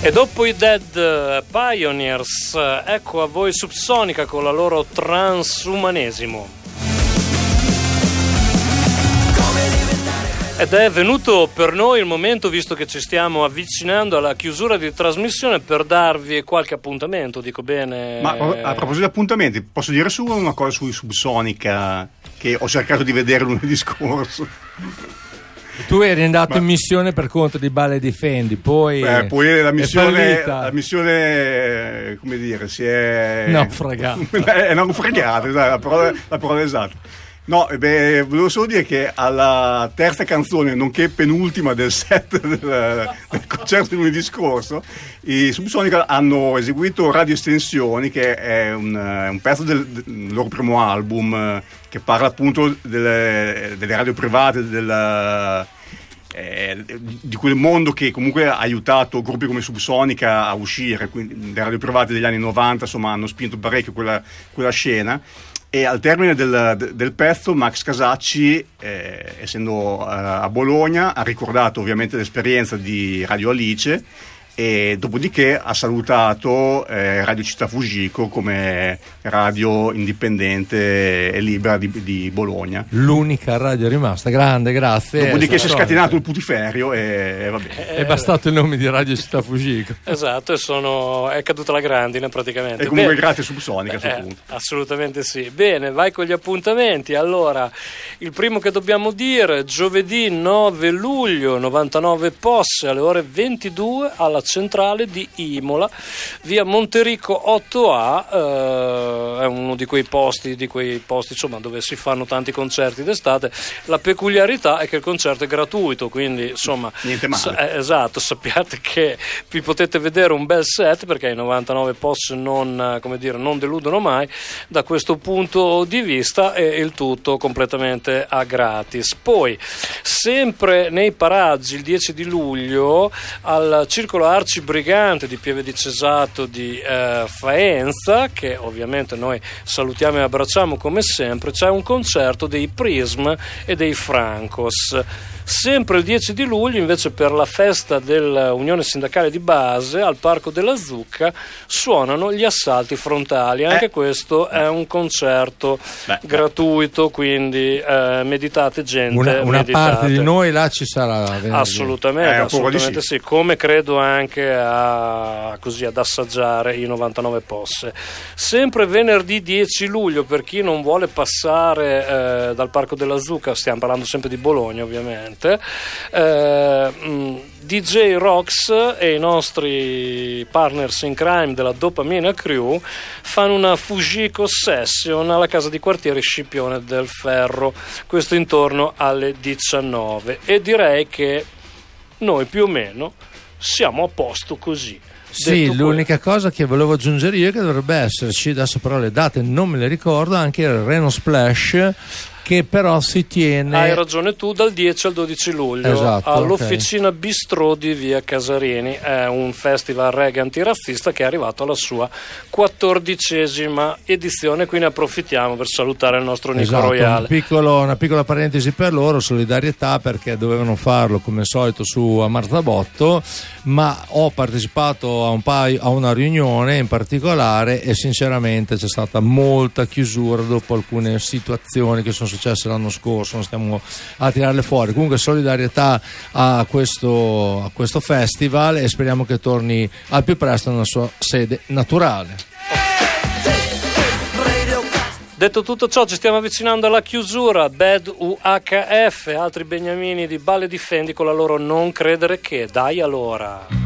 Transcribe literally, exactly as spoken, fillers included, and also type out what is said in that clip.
E dopo i Dead Pioneers, ecco a voi Subsonica con la loro transumanesimo. Ed è venuto per noi il momento, visto che ci stiamo avvicinando alla chiusura di trasmissione, per darvi qualche appuntamento, dico bene? Ma a proposito di appuntamenti, posso dire solo una cosa sui Subsonica che ho cercato di vedere lunedì scorso. Tu eri andato Ma... in missione per conto di Balle Difendi, poi, Beh, poi la missione, la missione, come dire, si è naufragata. È naufragata, la parola, la parola esatta. No, beh, volevo solo dire che alla terza canzone, nonché penultima del set del, del concerto di lunedì scorso, i Subsonica hanno eseguito Radio Estensioni, che è un, un pezzo del, del loro primo album, che parla appunto delle, delle radio private, del, eh, di quel mondo che comunque ha aiutato gruppi come Subsonica a uscire, quindi le radio private degli anni novanta, insomma, hanno spinto parecchio quella, quella scena. E al termine del, del pezzo Max Casacci, eh, essendo eh, a Bologna, ha ricordato ovviamente l'esperienza di Radio Alice e dopodiché ha salutato eh, Radio Città Fujiko come radio indipendente e libera di, di Bologna. L'unica radio rimasta, grande, grazie. Dopodiché si è scatenato il putiferio e va bene. È bastato il nome di Radio Città Fujiko. Esatto, e sono, è caduta la grandine praticamente. E comunque bene. Grazie Subsonica a questo eh, punto. Assolutamente sì. Bene, vai con gli appuntamenti. Allora, il primo che dobbiamo dire, giovedì nove luglio, novantanove Posse alle ore ventidue alla centrale di Imola, via Monterico otto A, eh, è uno di quei posti, di quei posti insomma, dove si fanno tanti concerti d'estate. La peculiarità è che il concerto è gratuito, quindi insomma, niente male. Sa- eh, esatto, sappiate che vi potete vedere un bel set, perché i novantanove Posse non, come dire, non deludono mai da questo punto di vista, e il tutto completamente a gratis. Poi, sempre nei paraggi, il dieci di luglio al Circolo Arcibrigante di Pieve di Cesato di eh, Faenza, che ovviamente noi salutiamo e abbracciamo come sempre, c'è un concerto dei Prism e dei Francos. Sempre il dieci di luglio invece, per la festa dell'Unione Sindacale di Base al Parco della Zucca, suonano gli Assalti Frontali. Anche eh. questo è un concerto Beh, gratuito, quindi eh, meditate gente, una, una meditate. parte di noi là ci sarà venerdì. Assolutamente, eh, assolutamente sì. sì, come credo anche a, così, ad assaggiare i novantanove Posse. Sempre venerdì dieci luglio, per chi non vuole passare eh, dal Parco della Zucca, stiamo parlando sempre di Bologna ovviamente, Eh, D J Rox e i nostri partners in crime della Dopamina Crew fanno una Fujiko Session alla casa di quartiere Scipione del Ferro, questo intorno alle diciannove, e direi che noi più o meno siamo a posto così. Sì, Detto l'unica que- cosa che volevo aggiungere io è che dovrebbe esserci, adesso però le date non me le ricordo, anche il Reno Splash, che però si tiene. Hai ragione tu, dal dieci al dodici luglio, esatto, all'Officina okay. Bistrò di via Casarini. È un festival reggae antirazzista che è arrivato alla sua quattordicesima edizione, quindi approfittiamo per salutare il nostro Nico esatto, Royale. Un piccolo, una piccola parentesi per loro, solidarietà, perché dovevano farlo come al solito su a Marzabotto, ma ho partecipato a, un paio, a una riunione in particolare e sinceramente c'è stata molta chiusura dopo alcune situazioni che sono successe l'anno scorso, non stiamo a tirarle fuori. Comunque solidarietà a questo, a questo festival e speriamo che torni al più presto nella sua sede naturale. Detto tutto ciò, ci stiamo avvicinando alla chiusura. Bad U H F, altri beniamini di Balle Difendi con la loro Non Credere Che. Dai allora.